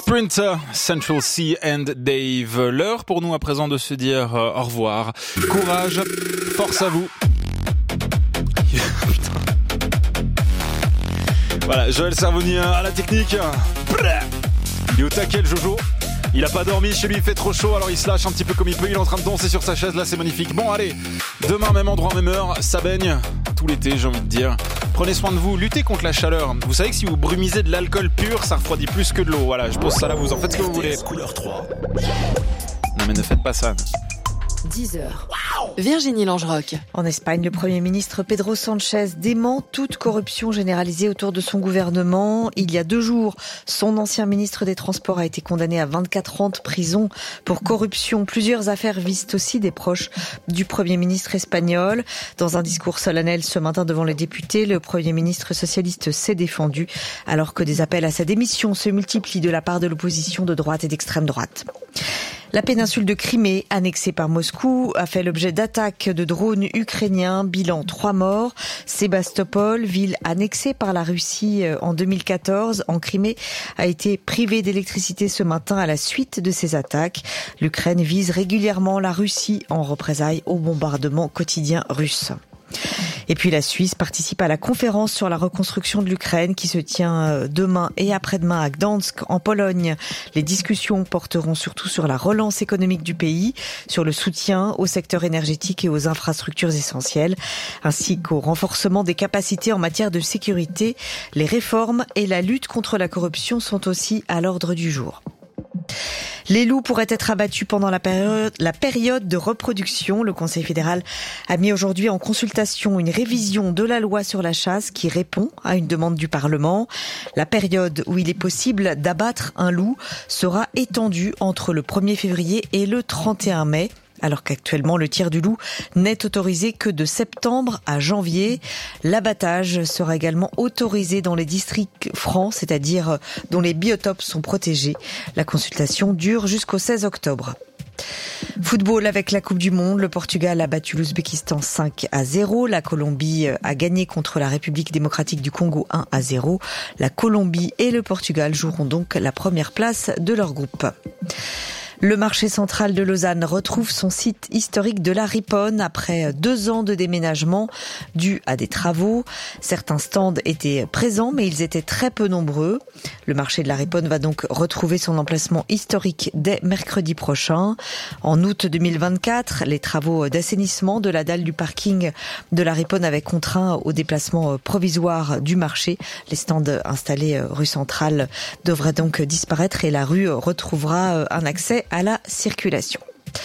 Sprinter, Central Sea and Dave. L'heure pour nous à présent de se dire au revoir. Courage, force à vous. Voilà, Joël Servoni à la technique. Il est au taquet le Jojo. Il a pas dormi, chez lui il fait trop chaud, alors il se lâche un petit peu comme il peut. Il est en train de danser sur sa chaise, là c'est magnifique. Bon allez, demain même endroit, même heure, ça baigne tout l'été j'ai envie de dire. Prenez soin de vous, luttez contre la chaleur. Vous savez que si vous brumisez de l'alcool pur, ça refroidit plus que de l'eau. Voilà, je pose ça là, vous en faites ce que vous voulez. Couleur 3. Non mais ne faites pas ça. 10h. Virginie Langeroc. En Espagne, le Premier ministre Pedro Sánchez dément toute corruption généralisée autour de son gouvernement. Il y a 2 jours, son ancien ministre des Transports a été condamné à 24 ans de prison pour corruption. Plusieurs affaires visent aussi des proches du Premier ministre espagnol. Dans un discours solennel ce matin devant les députés, le Premier ministre socialiste s'est défendu alors que des appels à sa démission se multiplient de la part de l'opposition de droite et d'extrême droite. La péninsule de Crimée, annexée par Moscou, a fait l'objet d'attaques de drones ukrainiens. Bilan 3 morts. Sébastopol, ville annexée par la Russie en 2014, en Crimée, a été privée d'électricité ce matin à la suite de ces attaques. L'Ukraine vise régulièrement la Russie en représailles aux bombardements quotidiens russes. Et puis la Suisse participe à la conférence sur la reconstruction de l'Ukraine qui se tient demain et après-demain à Gdansk en Pologne. Les discussions porteront surtout sur la relance économique du pays, sur le soutien au secteur énergétique et aux infrastructures essentielles, ainsi qu'au renforcement des capacités en matière de sécurité. Les réformes et la lutte contre la corruption sont aussi à l'ordre du jour. Les loups pourraient être abattus pendant la période de reproduction. Le Conseil fédéral a mis aujourd'hui en consultation une révision de la loi sur la chasse qui répond à une demande du Parlement. La période où il est possible d'abattre un loup sera étendue entre le 1er février et le 31 mai. Alors qu'actuellement, le tir du loup n'est autorisé que de septembre à janvier. L'abattage sera également autorisé dans les districts francs, c'est-à-dire dont les biotopes sont protégés. La consultation dure jusqu'au 16 octobre. Football avec la Coupe du Monde. Le Portugal a battu l'Ouzbékistan 5-0. La Colombie a gagné contre la République démocratique du Congo 1-0. La Colombie et le Portugal joueront donc la première place de leur groupe. Le marché central de Lausanne retrouve son site historique de la Riponne après 2 ans de déménagement dû à des travaux. Certains stands étaient présents, mais ils étaient très peu nombreux. Le marché de la Riponne va donc retrouver son emplacement historique dès mercredi prochain. En août 2024, les travaux d'assainissement de la dalle du parking de la Riponne avaient contraint au déplacement provisoire du marché. Les stands installés rue Centrale devraient donc disparaître et la rue retrouvera un accès à la circulation.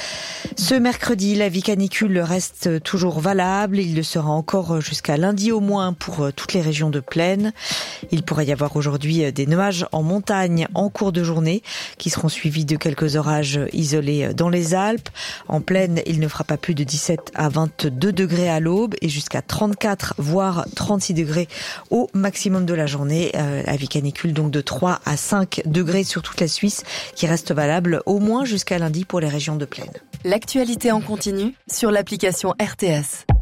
Ce mercredi, l'avis canicule reste toujours valable. Il le sera encore jusqu'à lundi au moins pour toutes les régions de plaine. Il pourrait y avoir aujourd'hui des nuages en montagne en cours de journée qui seront suivis de quelques orages isolés dans les Alpes. En plaine, il ne fera pas plus de 17 à 22 degrés à l'aube et jusqu'à 34 voire 36 degrés au maximum de la journée. Avis canicule donc de 3 à 5 degrés sur toute la Suisse qui reste valable au moins jusqu'à lundi pour les régions de plaine. L'actualité en continu sur l'application RTS.